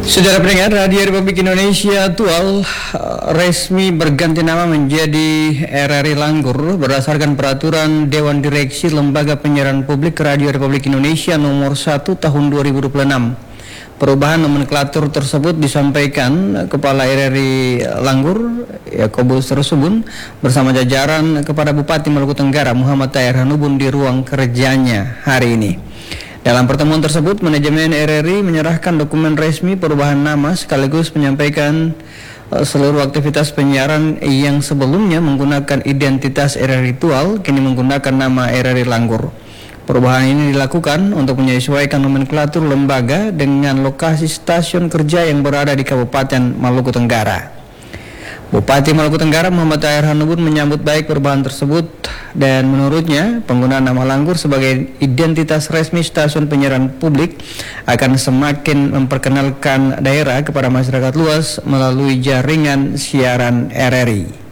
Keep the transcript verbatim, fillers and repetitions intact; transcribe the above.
Saudara pendengar, Radio Republik Indonesia Tual resmi berganti nama menjadi R R I Langgur berdasarkan peraturan Dewan Direksi Lembaga Penyiaran Publik Radio Republik Indonesia nomor satu tahun dua ribu dua puluh enam. Perubahan nomenklatur tersebut disampaikan Kepala R R I Langgur Yakobus Rusubun bersama jajaran kepada Bupati Maluku Tenggara Muhammad Tahir Hanubun di ruang kerjanya hari ini. Dalam pertemuan tersebut, manajemen R R I menyerahkan dokumen resmi perubahan nama sekaligus menyampaikan uh, seluruh aktivitas penyiaran yang sebelumnya menggunakan identitas R R I Tual kini menggunakan nama R R I Langgur. Perubahan ini dilakukan untuk menyesuaikan nomenklatur lembaga dengan lokasi stasiun kerja yang berada di Kabupaten Maluku Tenggara. Bupati Maluku Tenggara Muhammad Tahir Hanubun menyambut baik perubahan tersebut dan menurutnya penggunaan nama Langgur sebagai identitas resmi stasiun penyiaran publik akan semakin memperkenalkan daerah kepada masyarakat luas melalui jaringan siaran R R I.